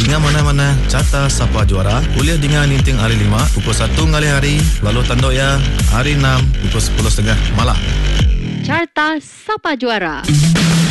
Dengan mana-mana Carta Sapa Juara. Kuliah dengan Ninting hari 5 pukul 1 ngali hari. Lalu tanduk ya hari 6 pukul 10.30 malam. Carta Sapa Juara.